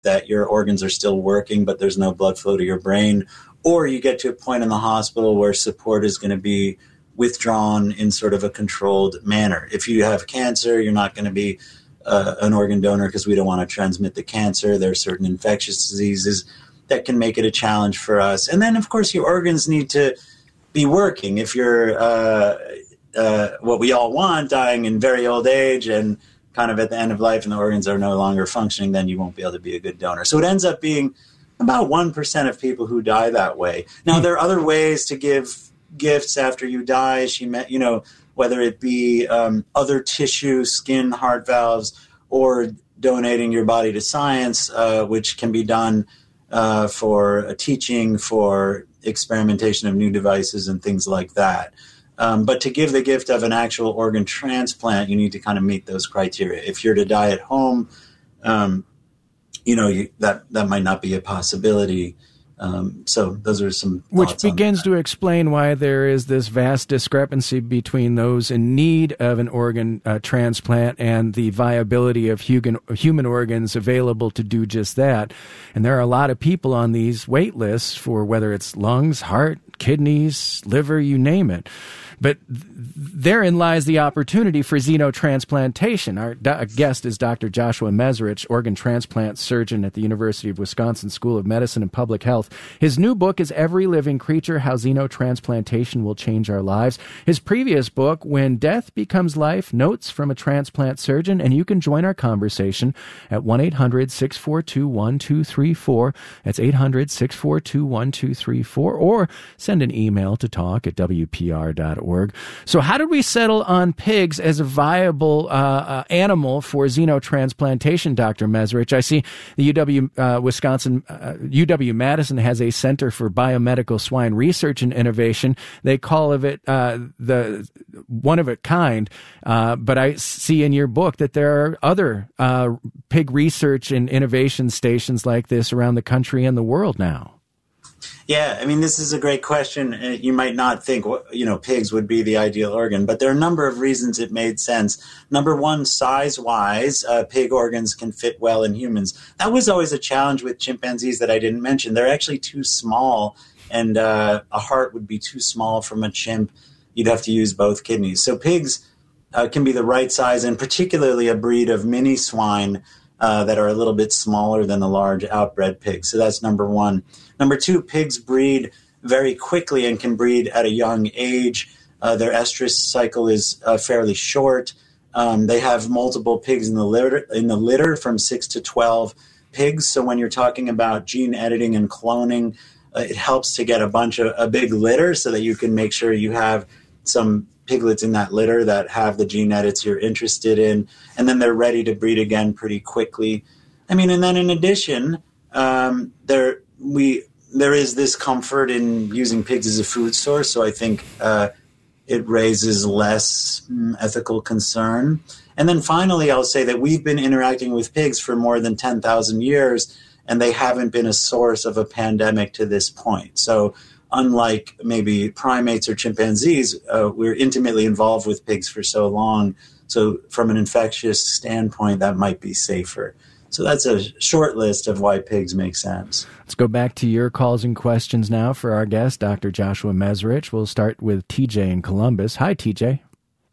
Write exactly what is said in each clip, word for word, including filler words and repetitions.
that your organs are still working, but there's no blood flow to your brain, or you get to a point in the hospital where support is going to be withdrawn in sort of a controlled manner. If you have cancer, you're not going to be uh, an organ donor because we don't want to transmit the cancer. There are certain infectious diseases that can make it a challenge for us. And then, of course, your organs need to be working. If you're uh, uh, what we all want, dying in very old age and kind of at the end of life and the organs are no longer functioning, then you won't be able to be a good donor. So it ends up being about one percent of people who die that way. Now, there are other ways to give gifts after you die. She met, you know, whether it be um, other tissue, skin, heart valves, or donating your body to science, uh, which can be done uh, for a teaching, for experimentation of new devices and things like that. Um, but to give the gift of an actual organ transplant, you need to kind of meet those criteria. If you're to die at home, um, you know, you, that, that might not be a possibility. Um, so those are some Which begins to explain why there is this vast discrepancy between those in need of an organ uh, transplant and the viability of human, human organs available to do just that. And there are a lot of people on these wait lists for whether it's lungs, heart, kidneys, liver, you name it. But th- therein lies the opportunity for xenotransplantation. Our do- guest is Doctor Joshua Mezrich, organ transplant surgeon at the University of Wisconsin School of Medicine and Public Health. His new book is Every Living Creature, How Xenotransplantation Will Change Our Lives. His previous book, When Death Becomes Life, Notes from a Transplant Surgeon. And you can join our conversation at one eight hundred six four two one two three four. That's eight hundred six four two one two three four. Or send an email to talk at w p r dot org. So how did we settle on pigs as a viable uh, uh, animal for xenotransplantation, Doctor Mezrich? I see the U W uh, Wisconsin, uh, U W Madison has a Center for Biomedical Swine Research and Innovation. They call of it uh, the one of a kind, uh, but I see in your book that there are other uh, pig research and innovation stations like this around the country and the world now. Yeah, I mean, this is a great question. You might not think, you know, pigs would be the ideal organ, but there are a number of reasons it made sense. Number one, size-wise, uh, pig organs can fit well in humans. That was always a challenge with chimpanzees that I didn't mention. They're actually too small, and uh, a heart would be too small from a chimp. You'd have to use both kidneys. So pigs uh, can be the right size, and particularly a breed of mini swine uh, that are a little bit smaller than the large outbred pigs. So that's number one. Number two, pigs breed very quickly and can breed at a young age. Uh, their estrus cycle is uh, fairly short. Um, they have multiple pigs in the litter, in the litter from six to twelve pigs. So when you're talking about gene editing and cloning, uh, it helps to get a bunch of a big litter so that you can make sure you have some piglets in that litter that have the gene edits you're interested in, and then they're ready to breed again pretty quickly. I mean, and then in addition, um, there we there is this comfort in using pigs as a food source, so I think uh, it raises less mm, ethical concern. And then finally, I'll say that we've been interacting with pigs for more than ten thousand years, and they haven't been a source of a pandemic to this point. So unlike maybe primates or chimpanzees, uh, we're intimately involved with pigs for so long. So from an infectious standpoint, that might be safer. So that's a short list of why pigs make sense. Let's go back to your calls and questions now for our guest, Doctor Joshua Mezrich. We'll start with T J in Columbus. Hi, T J.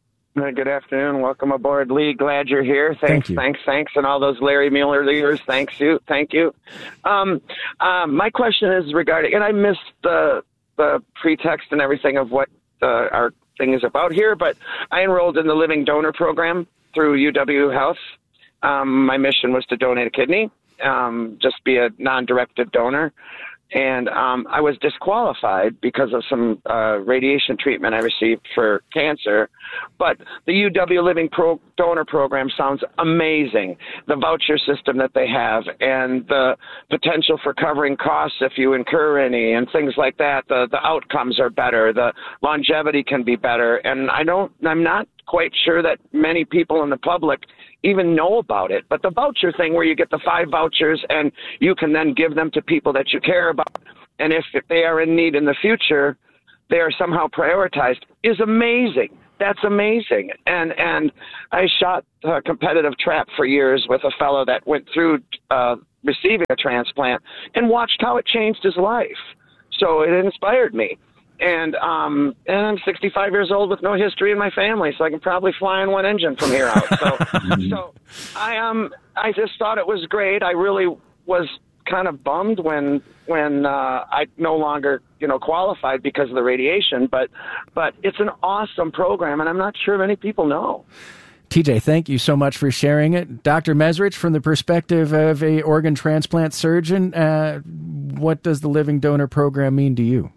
Good afternoon. Welcome aboard, Lee. Glad you're here. Thanks, Thank you. thanks, thanks. And all those Larry Mueller leaders, thanks you. Thank you. Um, um, my question is regarding, and I missed the, the pretext and everything of what uh, our thing is about here, but I enrolled in the Living Donor Program through U W Health. Um, my mission was to donate a kidney, um, just be a non-directive donor. And um, I was disqualified because of some uh, radiation treatment I received for cancer. But the U W Living Pro- Donor Program sounds amazing. The voucher system that they have and the potential for covering costs if you incur any and things like that. The, the outcomes are better. The longevity can be better. And I don't, I'm not quite sure that many people in the public even know about it. But the voucher thing where you get the five vouchers and you can then give them to people that you care about, and if, if they are in need in the future, they are somehow prioritized, is amazing. That's amazing. And and I shot a competitive trap for years with a fellow that went through uh, receiving a transplant and watched how it changed his life. So it inspired me. And um, and I'm sixty-five years old with no history in my family, so I can probably fly on one engine from here out. So, so I um I just thought it was great. I really was kind of bummed when when uh, I no longer you know qualified because of the radiation. But but it's an awesome program, and I'm not sure many people know. T J, thank you so much for sharing it. Doctor Mezrich, from the perspective of a organ transplant surgeon, uh, what does the Living Donor Program mean to you?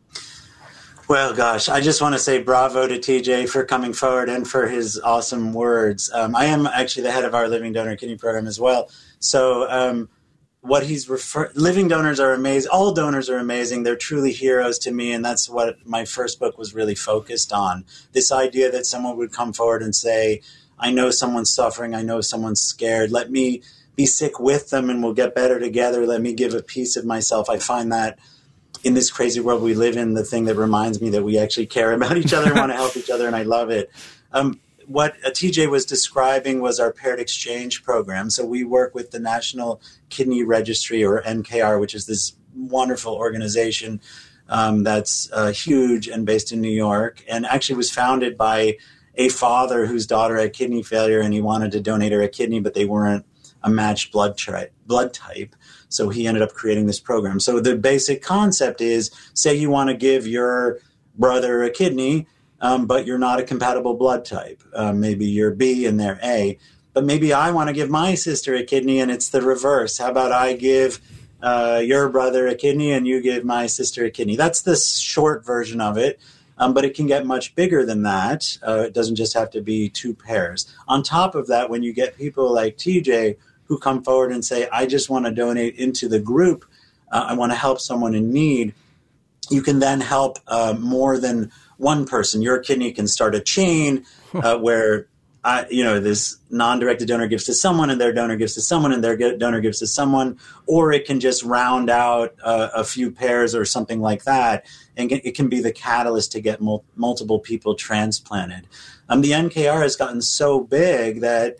Well, gosh, I just want to say bravo to T J for coming forward and for his awesome words. Um, I am actually the head of our Living Donor Kidney Program as well. So um, what he's refer- living donors are amazing. All donors are amazing. They're truly heroes to me, and that's what my first book was really focused on. This idea that someone would come forward and say, I know someone's suffering. I know someone's scared. Let me be sick with them and we'll get better together. Let me give a piece of myself. I find that in this crazy world we live in, the thing that reminds me that we actually care about each other and want to help each other, and I love it. Um, what uh, T J was describing was our paired exchange program. So we work with the National Kidney Registry, or N K R, which is this wonderful organization um, that's uh, huge and based in New York, and actually was founded by a father whose daughter had kidney failure, and he wanted to donate her a kidney, but they weren't a matched blood, tri- blood type. So he ended up creating this program. So the basic concept is, say you want to give your brother a kidney, um, but you're not a compatible blood type. Uh, maybe you're B and they're A. But maybe I want to give my sister a kidney and it's the reverse. How about I give uh, your brother a kidney and you give my sister a kidney? That's the short version of it. Um, but it can get much bigger than that. Uh, it doesn't just have to be two pairs. On top of that, when you get people like T J who come forward and say, I just want to donate into the group, uh, I want to help someone in need, you can then help uh, more than one person. Your kidney can start a chain uh, where I, you know, this non-directed donor gives to someone and their donor gives to someone and their donor gives to someone, or it can just round out uh, a few pairs or something like that. And it can be the catalyst to get mul- multiple people transplanted. Um, the N K R has gotten so big that,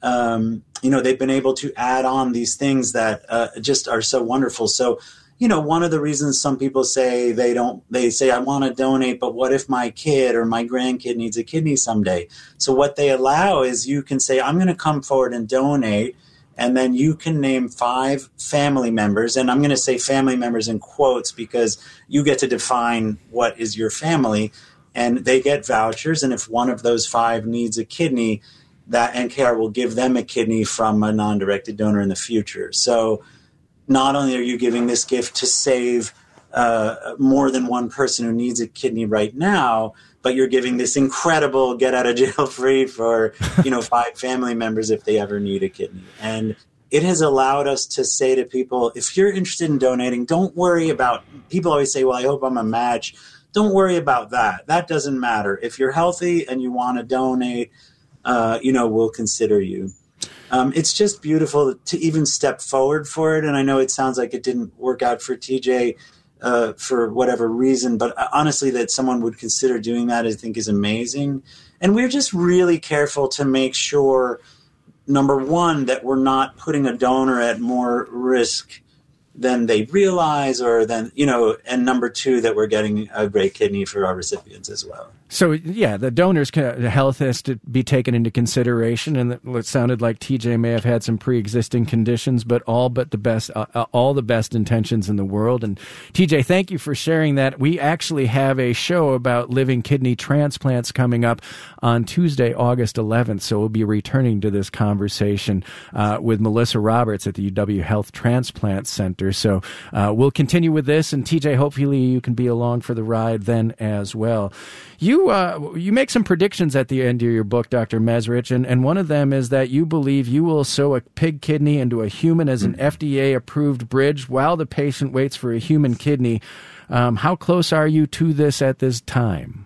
um, you know, they've been able to add on these things that uh, just are so wonderful. So, you know, one of the reasons some people say they don't, they say, I want to donate, but what if my kid or my grandkid needs a kidney someday? So what they allow is you can say, I'm going to come forward and donate, and then you can name five family members. And I'm going to say family members in quotes because you get to define what is your family, and they get vouchers. And if one of those five needs a kidney, that N K R will give them a kidney from a non-directed donor in the future. So not only are you giving this gift to save uh, more than one person who needs a kidney right now, but you're giving this incredible get out of jail free for, you know, five family members if they ever need a kidney. And it has allowed us to say to people, if you're interested in donating, don't worry about, people always say, well, I hope I'm a match. Don't worry about that. That doesn't matter. If you're healthy and you want to donate, uh, you know, we'll consider you. Um, it's just beautiful to even step forward for it. And I know it sounds like it didn't work out for T J uh, for whatever reason, but honestly, that someone would consider doing that, I think, is amazing. And we're just really careful to make sure, number one, that we're not putting a donor at more risk than they realize, or then, you know, and number two, that we're getting a great kidney for our recipients as well. So, yeah, the donor's health has to be taken into consideration, and it sounded like T J may have had some pre-existing conditions, but all but the best, uh, all the best intentions in the world. And T J, thank you for sharing that. We actually have a show about living kidney transplants coming up on Tuesday, August eleventh, so we'll be returning to this conversation uh, with Melissa Roberts at the U W Health Transplant Center. So uh, we'll continue with this, and T J, hopefully you can be along for the ride then as well. You uh, you make some predictions at the end of your book, Doctor Mezrich, and, and one of them is that you believe you will sew a pig kidney into a human as an F D A-approved bridge while the patient waits for a human kidney. Um, how close are you to this at this time?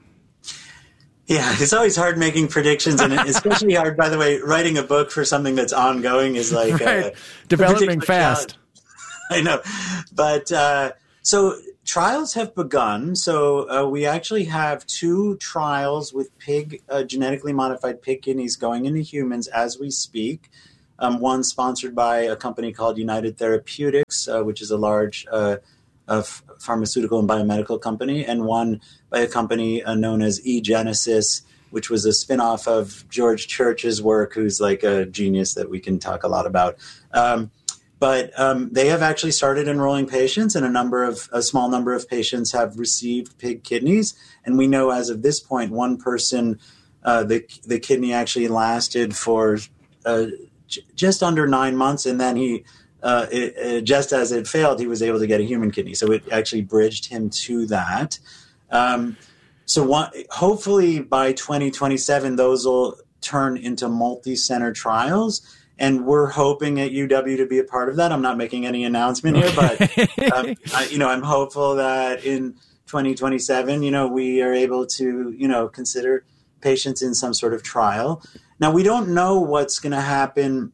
Yeah, it's always hard making predictions, and especially hard, by the way, writing a book for something that's ongoing is like right. uh, developing fast. I know, but uh, so trials have begun. So uh, we actually have two trials with pig uh, genetically modified pig kidneys going into humans as we speak. Um, one sponsored by a company called United Therapeutics, uh, which is a large uh, uh, pharmaceutical and biomedical company, and one by a company uh, known as eGenesis, which was a spinoff of George Church's work, who's like a genius that we can talk a lot about. Um, but um, they have actually started enrolling patients, and a number of a small number of patients have received pig kidneys. And we know as of this point, one person, uh, the the kidney actually lasted for uh, j- just under nine months, and then he. Uh, it, it, just as it failed, he was able to get a human kidney. So it actually bridged him to that. Um, so one, hopefully by twenty twenty-seven, those will turn into multi-center trials. And we're hoping at U W to be a part of that. I'm not making any announcement here, but um, I, you know, I'm hopeful that in twenty twenty-seven, you know, we are able to, you know, consider patients in some sort of trial. Now, we don't know what's going to happen.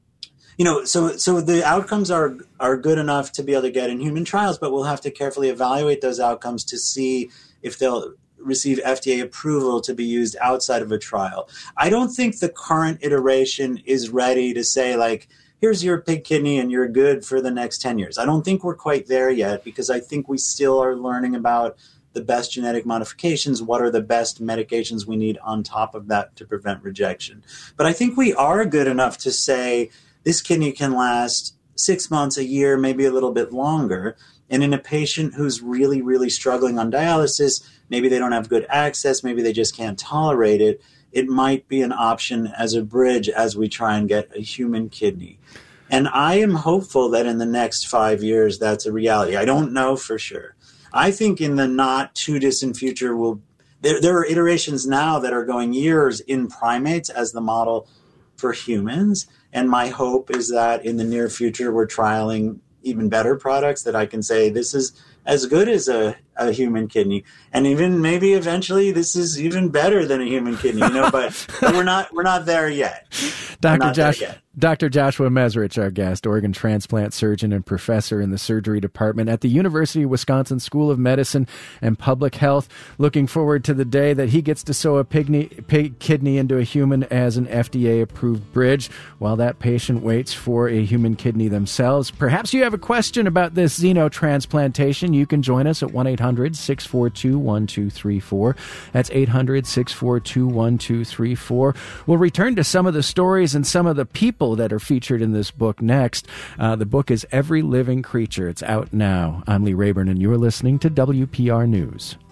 You know, so so the outcomes are are good enough to be able to get in human trials, but we'll have to carefully evaluate those outcomes to see if they'll receive F D A approval to be used outside of a trial. I don't think the current iteration is ready to say, like, here's your pig kidney and you're good for the next ten years. I don't think we're quite there yet, because I think we still are learning about the best genetic modifications, what are the best medications we need on top of that to prevent rejection. But I think we are good enough to say, this kidney can last six months, a year, maybe a little bit longer. And in a patient who's really, really struggling on dialysis, maybe they don't have good access, maybe they just can't tolerate it, it might be an option as a bridge as we try and get a human kidney. And I am hopeful that in the next five years, that's a reality. I don't know for sure. I think in the not too distant future, we'll, there, there are iterations now that are going years in primates as the model for humans. And my hope is that in the near future, we're trialing even better products that I can say this is as good as a, a human kidney. And even maybe eventually this is even better than a human kidney, you know, but, but we're not we're not there yet. Doctor Josh, Doctor Joshua Mezrich, our guest, organ transplant surgeon and professor in the surgery department at the University of Wisconsin School of Medicine and Public Health. Looking forward to the day that he gets to sew a pig, pig kidney into a human as an F D A-approved bridge, while that patient waits for a human kidney themselves. Perhaps you have a question about this xenotransplantation. You can join us at one eight hundred six four two one two three four. That's eight hundred six four two one two three four. We'll return to some of the stories and some of the people that are featured in this book next. Uh, the book is Every Living Creature. It's out now. I'm Lee Rayburn, and you're listening to W P R News.